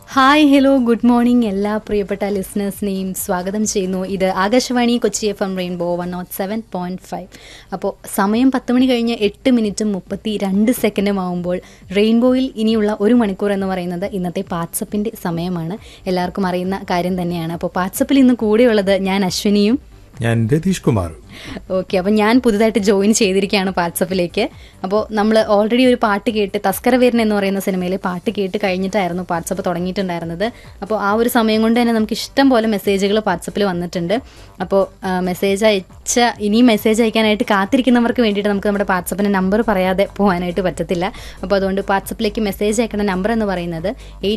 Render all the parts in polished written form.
Hi hello good morning എല്ലാ പ്രിയപ്പെട്ട ലിസണേഴ്സിനെയും സ്വാഗതം ചെയ്യുന്നു. ഇത് ആകാശവാണി കൊച്ചി FM റെയിൻബോ 107.5. അപ്പോൾ സമയം 10 മണി കഴിഞ്ഞ് 8 മിനിറ്റും 32 ആവുമ്പോൾ റെയിൻബോയിൽ ഇനിയുള്ള 1 മണിക്കൂർ എന്ന് പറയുന്നത് ഇന്നത്തെ വാട്സപ്പിൻ്റെ സമയമാണ്. എല്ലാവർക്കും അറിയുന്ന കാര്യം തന്നെയാണ്. അപ്പോൾ വാട്സപ്പിൽ ഇന്ന് കൂടെയുള്ളത് ഞാൻ അശ്വിനിയും ഞാൻ രതീഷ് കുമാർ. ഓക്കെ, അപ്പോൾ ഞാൻ പുതുതായിട്ട് ജോയിൻ ചെയ്തിരിക്കുകയാണ് വാട്സപ്പിലേക്ക്. അപ്പോൾ നമ്മൾ ഓൾറെഡി ഒരു പാട്ട് കേട്ട് തസ്കരവീരൻ എന്ന് പറയുന്ന സിനിമയിൽ പാട്ട് കേട്ട് കഴിഞ്ഞിട്ടായിരുന്നു വാട്സപ്പ് തുടങ്ങിയിട്ടുണ്ടായിരുന്നത്. അപ്പോൾ ആ ഒരു സമയം കൊണ്ട് തന്നെ നമുക്ക് ഇഷ്ടം പോലെ മെസ്സേജുകൾ വാട്സപ്പിൽ വന്നിട്ടുണ്ട്. അപ്പോൾ ഇനിയും മെസ്സേജ് അയക്കാനായിട്ട് കാത്തിരിക്കുന്നവർക്ക് വേണ്ടിയിട്ട് നമുക്ക് നമ്മുടെ വാട്സപ്പിൻ്റെ നമ്പർ പറയാതെ പോകാനായിട്ട് പറ്റത്തില്ല. അപ്പോൾ അതുകൊണ്ട് വാട്സപ്പിലേക്ക് മെസ്സേജ് അയക്കുന്ന നമ്പർ എന്ന് പറയുന്നത്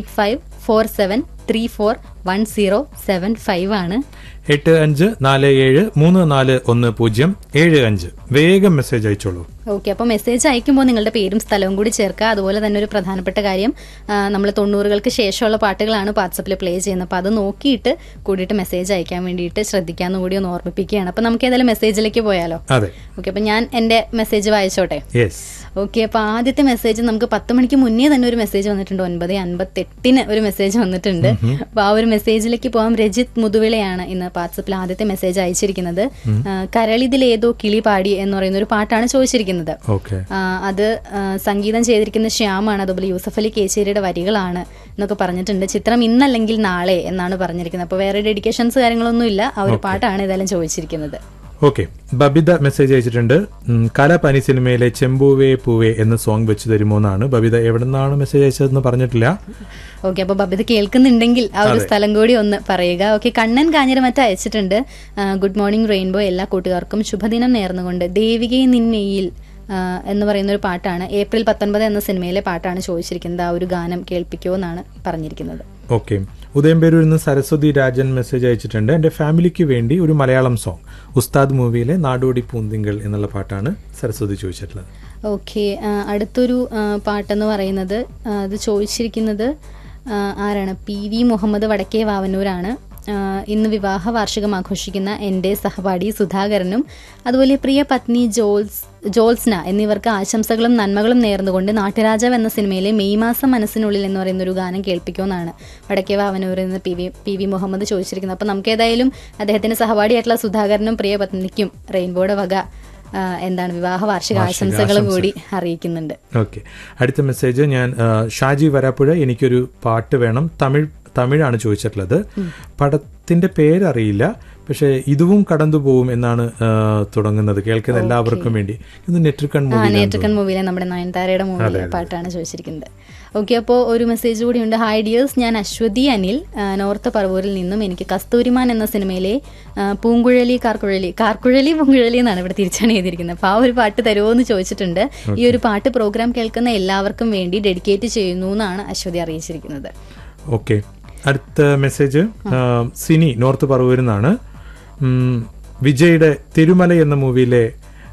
8547341075 ആണ്. 8547341075. വേഗം മെസ്സേജ് അയച്ചോളൂ. ഓക്കെ, അപ്പോൾ മെസ്സേജ് അയക്കുമ്പോൾ നിങ്ങളുടെ പേരും സ്ഥലവും കൂടി ചേർക്കുക. അതുപോലെ തന്നെ ഒരു പ്രധാനപ്പെട്ട കാര്യം, നമ്മൾ 90കൾക്ക് ശേഷമുള്ള പാട്ടുകളാണ് വാട്സപ്പിൽ പ്ലേ ചെയ്യുന്നത്. അപ്പോൾ അത് നോക്കിയിട്ട് കൂടിയിട്ട് മെസ്സേജ് അയക്കാൻ വേണ്ടിയിട്ട് ശ്രദ്ധിക്കാമെന്ന് കൂടി ഒന്ന് ഓർമ്മിപ്പിക്കുകയാണ്. അപ്പോൾ നമുക്ക് ഏതായാലും മെസ്സേജിലേക്ക് പോയാലോ? അതെ. ഓക്കെ, അപ്പോൾ ഞാൻ എൻ്റെ മെസ്സേജ് വായിച്ചോട്ടെ? ഓക്കെ, അപ്പോൾ ആദ്യത്തെ മെസ്സേജ് നമുക്ക് 10 മണിക്ക് മുന്നേ തന്നെ ഒരു മെസ്സേജ് വന്നിട്ടുണ്ട്. 9:58 ഒരു മെസ്സേജ് വന്നിട്ടുണ്ട്. അപ്പോൾ ആ ഒരു മെസ്സേജിലേക്ക് പോകാം. രജിത് മുതുവിളയാണ് ഇന്ന് വാട്സപ്പിൽ ആദ്യത്തെ മെസ്സേജ് അയച്ചിരിക്കുന്നത്. കരളിതിലേതോ കിളി പാടി എന്ന് പറയുന്ന ഒരു പാട്ടാണ് ചോദിച്ചിരിക്കുന്നത്. അത് സംഗീതം ചെയ്തിരിക്കുന്ന ശ്യാമാണ്, അതുപോലെ യൂസഫ് അലി കേച്ചേരിയുടെ വരികളാണ് എന്നൊക്കെ പറഞ്ഞിട്ടുണ്ട്. ചിത്രം ഇന്നല്ലെങ്കിൽ നാളെ എന്നാണ് പറഞ്ഞിരിക്കുന്നത്. അപ്പോൾ വേറെ ഡെഡിക്കേഷൻസ് കാര്യങ്ങളൊന്നും ഇല്ല. ആ ഒരു പാട്ടാണ് ഏതായാലും ചോദിച്ചിരിക്കുന്നത്. ഓക്കെ, ബബിത മെസ്സേജ് അയച്ചിട്ടുണ്ട്. കലാപനി സിനിമയിലെ ചെമ്പൂവേ പൂവേ എന്ന സോങ് വെച്ച് തരുമോ എന്നാണ്. ബബിത എവിടെ നിന്നാണ് മെസ്സേജ് അയച്ചതെന്ന് പറഞ്ഞിട്ടില്ല. ഓക്കെ, അപ്പോൾ ബബിത കേൾക്കുന്നുണ്ടെങ്കിൽ ആ ഒരു സ്ഥലം കൂടി ഒന്ന് പറയുക. ഓക്കെ, കണ്ണൻ കാഞ്ഞിരമറ്റ അയച്ചിട്ടുണ്ട്. ഗുഡ് മോർണിംഗ് റെയിൻബോ, എല്ലാ കൂട്ടുകാർക്കും ശുഭദിനം നേർന്നുകൊണ്ട് ദേവികെ നിന്മയിൽ എന്ന് പറയുന്ന ഒരു പാട്ടാണ്. ഏപ്രിൽ 19 എന്ന സിനിമയിലെ പാട്ടാണ് ചോദിച്ചിരിക്കുന്നത്. ആ ഒരു ഗാനം കേൾപ്പിക്കുമോ എന്നാണ് പറഞ്ഞിരിക്കുന്നത്. ഓക്കെ, ഉദയംപേരൂരിൽ നിന്ന് സരസ്വതി രാജൻ മെസ്സേജ് അയച്ചിട്ടുണ്ട്. എൻ്റെ ഫാമിലിക്ക് വേണ്ടി ഒരു മലയാളം സോങ്, ഉസ്താദ് മൂവിയിലെ നാടോടി പൂന്തിങ്കൾ എന്നുള്ള പാട്ടാണ് സരസ്വതി ചോദിച്ചിട്ടുള്ളത്. ഓക്കെ, അടുത്തൊരു പാട്ടെന്ന് പറയുന്നത് അത് ചോദിച്ചിരിക്കുന്നത് ആരാണ്? PV മുഹമ്മദ് വടക്കേ വാവന്നൂരാണ്. ഇന്ന് വിവാഹ വാർഷികം ആഘോഷിക്കുന്ന എൻ്റെ സഹപാഠി സുധാകരനും അതുപോലെ പ്രിയ പത്നി ജോത്സ്ന എന്നിവർക്ക് ആശംസകളും നന്മകളും നേർന്നുകൊണ്ട് നാട്ടുരാജാവ് എന്ന സിനിമയിലെ മെയ് മാസം മനസ്സിനുള്ളിൽ എന്ന് പറയുന്ന ഒരു ഗാനം കേൾപ്പിക്കുമെന്നാണ് വടക്കേ വാവനൂരിൽ നിന്ന് PV മുഹമ്മദ് ചോദിച്ചിരിക്കുന്നത്. അപ്പോൾ നമുക്ക് ഏതായാലും അദ്ദേഹത്തിൻ്റെ സഹപാഠിയായിട്ടുള്ള സുധാകരനും പ്രിയ പത്നിക്കും റെയിൻബോയുടെ വക വിവാഹ വാർഷിക ആശംസകളും കൂടി അറിയിക്കുന്നുണ്ട്. ഓക്കെ, അടുത്ത മെസ്സേജ് ഞാൻ ഷാജി വരാപ്പുഴ, എനിക്കൊരു പാട്ട് വേണം, തമിഴാണ് ചോദിച്ചിട്ടുള്ളത്. പടത്തിന്റെ പേരറിയില്ല, പക്ഷെ ഇതുവും കടന്നു പോവും എന്നാണ് തുടങ്ങുന്നത്. കേൾക്കുന്ന എല്ലാവർക്കും വേണ്ടി. ഇത് നെറ്റ്രിക്കൺ മൂവിയിലെ നമ്മുടെ നയൻതാരയുടെ മൂവിയിലെ പാട്ടാണ് ചോദിച്ചിരിക്കുന്നത്. ഓക്കെ, അപ്പോൾ ഒരു മെസ്സേജ് കൂടി ഉണ്ട്. ഹായ് ഡിയേഴ്സ്, ഞാൻ അശ്വതി അനിൽ, നോർത്ത് പറവൂരിൽ നിന്നും. എനിക്ക് കസ്തൂരിമാൻ എന്ന സിനിമയിലെ പൂങ്കുഴലി കാർക്കുഴലി പൂങ്കുഴലി എന്നാണ് ഇവിടെ തിരിച്ചാണ് ചെയ്തിരിക്കുന്നത്. അപ്പോൾ ആ ഒരു പാട്ട് തരുമോ എന്ന് ചോദിച്ചിട്ടുണ്ട്. ഈ ഒരു പാട്ട് പ്രോഗ്രാം കേൾക്കുന്ന എല്ലാവർക്കും വേണ്ടി ഡെഡിക്കേറ്റ് ചെയ്യുന്നു എന്നാണ് അശ്വതി അറിയിച്ചിരിക്കുന്നത്. ഓക്കെ, അടുത്ത മെസ്സേജ് സിനി നോർത്ത് പറവൂരിൽ നിന്നാണ്. വിജയുടെ തിരുമല എന്ന മൂവിയിലെ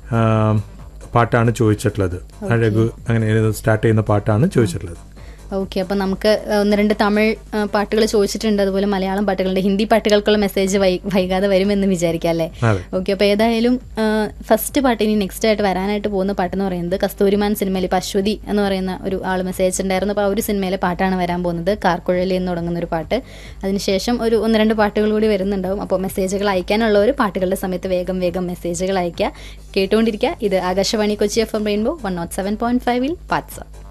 പാട്ടാണ് ചോദിച്ചിട്ടുള്ളത്. അഴകു അങ്ങനെ സ്റ്റാർട്ട് ചെയ്യുന്ന പാട്ടാണ് ചോദിച്ചിട്ടുള്ളത്. ഓക്കെ, അപ്പോൾ നമുക്ക് 1-2 തമിഴ് പാട്ടുകൾ ചോദിച്ചിട്ടുണ്ട്. അതുപോലെ മലയാളം പാട്ടുകളുണ്ട്. ഹിന്ദി പാട്ടുകൾക്കുള്ള മെസ്സേജ് വൈകാതെ വരുമെന്ന് വിചാരിക്കാം അല്ലേ? ഓക്കെ, അപ്പോൾ ഏതായാലും ഫസ്റ്റ് പാട്ട് ഇനി നെക്സ്റ്റ് ആയിട്ട് വരാനായിട്ട് പോകുന്ന പാട്ടെന്ന് പറയുന്നത് കസ്തൂരിമാൻ സിനിമയിൽ ഇപ്പോൾ അശ്വതി എന്ന് പറയുന്ന ഒരു ആൾ മെസ്സേജ് ഉണ്ടായിരുന്നു. അപ്പോൾ ആ ഒരു സിനിമയിലെ പാട്ടാണ് വരാൻ പോകുന്നത്, കാർക്കുഴലി എന്ന് തുടങ്ങുന്ന ഒരു പാട്ട്. അതിനുശേഷം ഒരു 1-2 പാട്ടുകൾ കൂടി വരുന്നുണ്ടാവും. അപ്പോൾ മെസ്സേജുകൾ അയക്കാനുള്ളവർ പാട്ടുകളുടെ സമയത്ത് വേഗം മെസ്സേജുകൾ അയക്കുക. കേട്ടുകൊണ്ടിരിക്കുക. ഇത് Akashvani Kochi FM rainbow 107.5 WhatsApp.